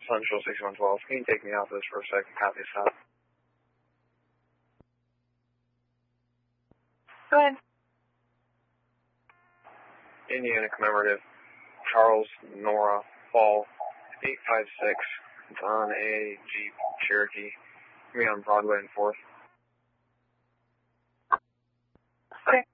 Central 6112. Can you take me off this for a second? Copy, stop. Go ahead. Indiana commemorative. Charles Nora Fall 856. It's on a Jeep Cherokee. Be on Broadway and 4th. Okay.